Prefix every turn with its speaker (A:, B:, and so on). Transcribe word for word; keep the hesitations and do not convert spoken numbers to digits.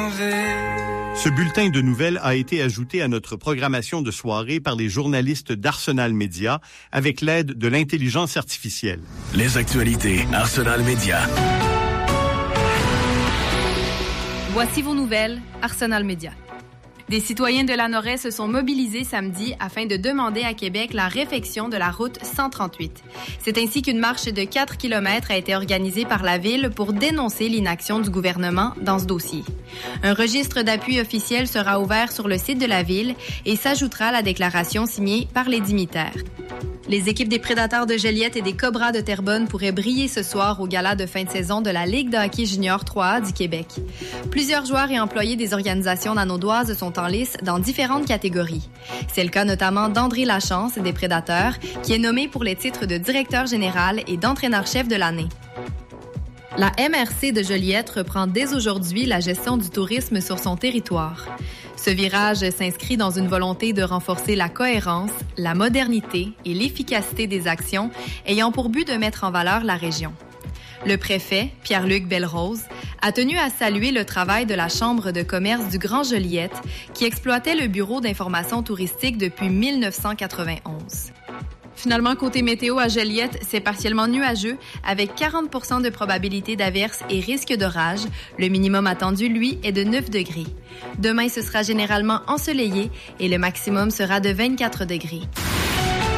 A: Ce bulletin de nouvelles a été ajouté à notre programmation de soirée par les journalistes d'Arsenal Média avec l'aide de l'intelligence artificielle.
B: Les actualités Arsenal Média.
C: Voici vos nouvelles, Arsenal Média. Des citoyens de la Lanoraie se sont mobilisés samedi afin de demander à Québec la réfection de la route cent trente-huit. C'est ainsi qu'une marche de quatre kilomètres a été organisée par la Ville pour dénoncer l'inaction du gouvernement dans ce dossier. Un registre d'appui officiel sera ouvert sur le site de la Ville et s'ajoutera à la déclaration signée par les dignitaires. Les équipes des Prédateurs de Joliette et des Cobras de Terrebonne pourraient briller ce soir au gala de fin de saison de la Ligue de hockey junior trois A du Québec. Plusieurs joueurs et employés des organisations nanaudoises sont en lice dans différentes catégories. C'est le cas notamment d'André Lachance des Prédateurs, qui est nommé pour les titres de directeur général et d'entraîneur-chef de l'année. La M R C de Joliette reprend dès aujourd'hui la gestion du tourisme sur son territoire. Ce virage s'inscrit dans une volonté de renforcer la cohérence, la modernité et l'efficacité des actions ayant pour but de mettre en valeur la région. Le préfet, Pierre-Luc Belrose, a tenu à saluer le travail de la Chambre de commerce du Grand Joliette qui exploitait le bureau d'information touristique depuis mille neuf cent quatre-vingt-onze. Finalement, côté météo à Joliette, c'est partiellement nuageux avec quarante pour cent de probabilité d'averse et risque d'orage. Le minimum attendu, lui, est de neuf degrés. Demain, ce sera généralement ensoleillé et le maximum sera de vingt-quatre degrés.